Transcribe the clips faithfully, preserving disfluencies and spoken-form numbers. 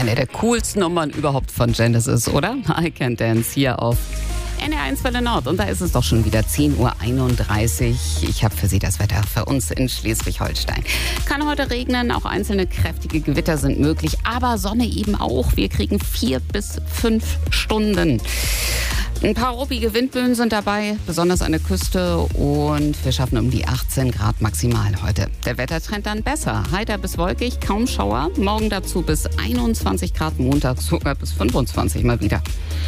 Eine der coolsten Nummern überhaupt von Genesis, oder? I Can Dance hier auf N R eins Welle Nord. Und da ist es doch schon wieder zehn Uhr einunddreißig. Ich habe für Sie das Wetter für uns in Schleswig-Holstein. Kann heute regnen, auch einzelne kräftige Gewitter sind möglich, aber Sonne eben auch. Wir kriegen vier bis fünf Stunden. Ein paar ruppige Windböen sind dabei, besonders an der Küste, und wir schaffen um die achtzehn Grad maximal heute. Der Wettertrend dann besser, heiter bis wolkig, kaum Schauer, morgen dazu bis einundzwanzig Grad, Montag sogar bis fünfundzwanzig mal wieder.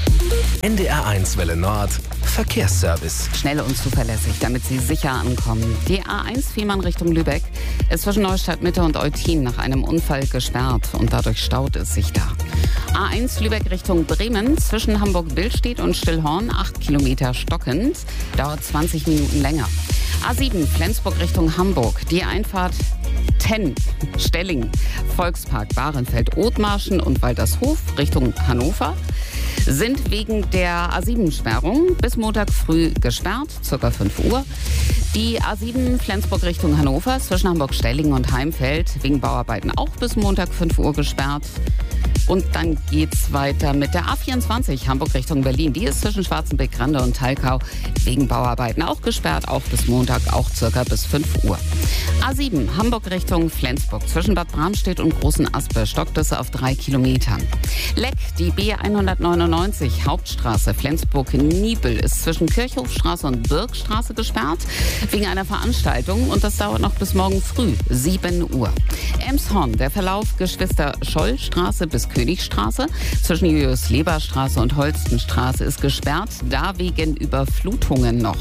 N D R eins Welle Nord Verkehrsservice. Schnell und zuverlässig, damit Sie sicher ankommen. Die A eins Fehmarn Richtung Lübeck ist zwischen Neustadt Mitte und Eutin nach einem Unfall gesperrt und dadurch staut es sich da. A eins Lübeck Richtung Bremen zwischen Hamburg-Billstedt und Stillhorn, acht Kilometer stockend, dauert zwanzig Minuten länger. A sieben Flensburg Richtung Hamburg, die Einfahrt Tenn, Stelling, Volkspark, Bahrenfeld, Othmarschen und Waltershof Richtung Hannover sind wegen der A sieben Sperrung bis Montag früh gesperrt, ca. fünf Uhr. Die A sieben Flensburg Richtung Hannover zwischen Hamburg-Stelling und Heimfeld wegen Bauarbeiten auch bis Montag fünf Uhr gesperrt. Und dann geht's weiter mit der A vierundzwanzig Hamburg Richtung Berlin. Die ist zwischen Schwarzenbeck-Grande und Talkau wegen Bauarbeiten auch gesperrt, auch bis Montag, auch circa bis fünf Uhr. A sieben Hamburg Richtung Flensburg zwischen Bad Bramstedt und Großen Aspe stockt es auf drei Kilometern. Leck, die B hundertneunundneunzig Hauptstraße Flensburg-Niebel ist zwischen Kirchhofstraße und Birkstraße gesperrt wegen einer Veranstaltung, und das dauert noch bis morgen früh, sieben Uhr. Elmshorn, der Verlauf Geschwister-Scholl-Straße bis Königstraße zwischen Julius-Leber-Straße und Holstenstraße ist gesperrt, da wegen Überflutungen noch.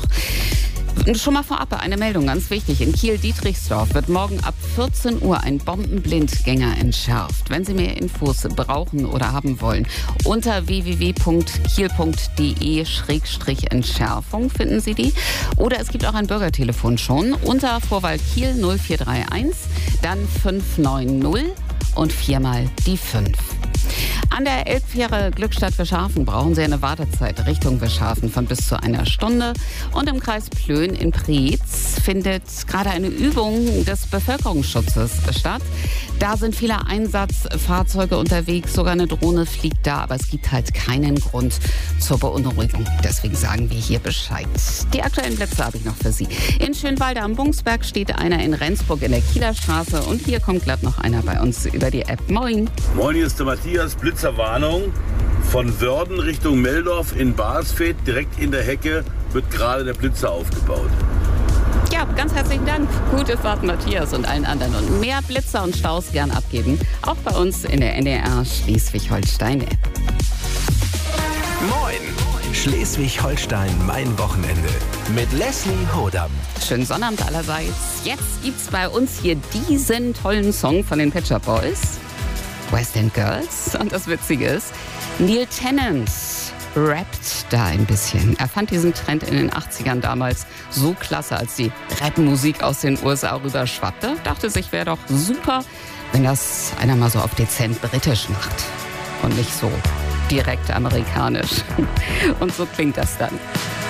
Schon mal vorab eine Meldung, ganz wichtig. In Kiel-Dietrichsdorf wird morgen ab vierzehn Uhr ein Bombenblindgänger entschärft. Wenn Sie mehr Infos brauchen oder haben wollen, unter w w w punkt kiel punkt d e Schrägstrich Entschärfung finden Sie die. Oder es gibt auch ein Bürgertelefon schon unter Vorwahl Kiel null vier drei eins, dann fünf neun null und viermal die fünf. An der Elbfähre Glückstadt-Wischhafen brauchen Sie eine Wartezeit Richtung Wischhafen von bis zu einer Stunde. Und im Kreis Plön in Preetz findet gerade eine Übung des Bevölkerungsschutzes statt. Da sind viele Einsatzfahrzeuge unterwegs, sogar eine Drohne fliegt da, aber es gibt halt keinen Grund zur Beunruhigung. Deswegen sagen wir hier Bescheid. Die aktuellen Plätze habe ich noch für Sie. In Schönwalde am Bungsberg steht einer, in Rendsburg in der Kieler Straße, und hier kommt glatt noch einer bei uns über die App. Moin. Moin, hier ist der Matthias. Blitzerwarnung. Von Wörden Richtung Meldorf in Basfeld, direkt in der Hecke, wird gerade der Blitzer aufgebaut. Ja, ganz herzlichen Dank. Gute Fahrt, Matthias, und allen anderen. Und mehr Blitzer und Staus gern abgeben, auch bei uns in der N D R Schleswig-Holstein-App. Moin! Schleswig-Holstein, mein Wochenende. Mit Leslie Hodam. Schönen Sonnabend allerseits. Jetzt gibt's bei uns hier diesen tollen Song von den Pet Shop Boys, West End Girls. Und das Witzige ist, Neil Tennant rappt da ein bisschen. Er fand diesen Trend in den achtzigern damals so klasse, als die Rapmusik aus den U S A rüber schwappte. Dachte sich, wäre doch super, wenn das einer mal so auf dezent britisch macht und nicht so direkt amerikanisch. Und so klingt das dann.